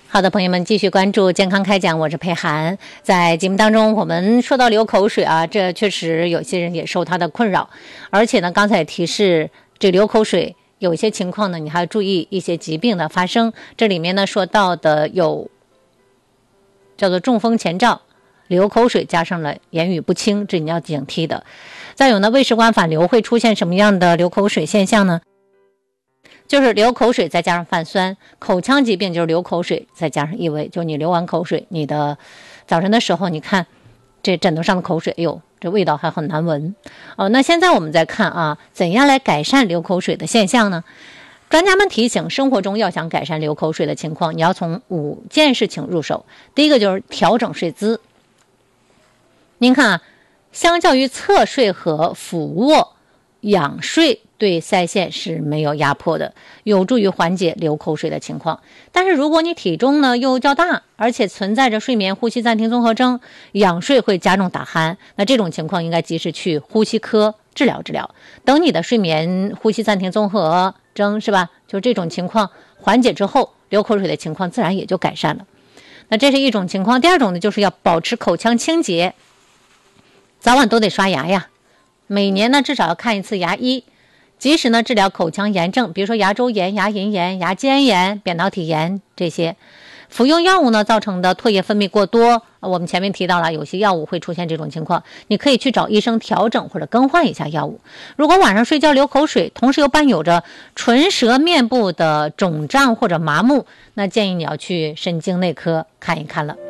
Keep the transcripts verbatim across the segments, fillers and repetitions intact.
好的，朋友们，继续关注健康开讲，我是佩涵。在节目当中，我们说到流口水啊，这确实有些人也受它的困扰，而且呢，刚才也提示这流口水有一些情况呢，你还要注意一些疾病的发生。这里面呢说到的有叫做中风前兆、流口水加上了言语不清，这你要警惕的。再有呢，胃食管反流会出现什么样的流口水现象呢？就是流口水再加上泛酸，口腔疾病就是流口水再加上异味，就你流完口水，你的早晨的时候，你看这枕头上的口水，哎呦，这味道还很难闻哦。那现在我们再看啊，怎样来改善流口水的现象呢？专家们提醒，生活中要想改善流口水的情况，你要从五件事情入手。第一个就是调整睡姿。您看啊，相较于侧睡和俯卧，仰睡对腮腺是没有压迫的，有助于缓解流口水的情况。但是如果你体重呢又较大，而且存在着睡眠呼吸暂停综合征，仰睡会加重打鼾，那这种情况应该及时去呼吸科治疗治疗。等你的睡眠呼吸暂停综合征是吧，就这种情况缓解之后，流口水的情况自然也就改善了。那这是一种情况。第二种呢，就是要保持口腔清洁，早晚都得刷牙呀，每年呢至少要看一次牙医，及时呢治疗口腔炎症，比如说牙周炎、牙龈炎、牙间炎、扁桃体炎这些。服用药物呢造成的唾液分泌过多，我们前面提到了有些药物会出现这种情况，你可以去找医生调整或者更换一下药物。如果晚上睡觉流口水，同时又伴有着唇舌面部的肿胀或者麻木，那建议你要去神经内科看一看了。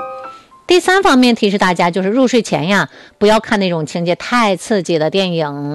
第三方面提示大家，就是入睡前呀，不要看那种情节太刺激的电影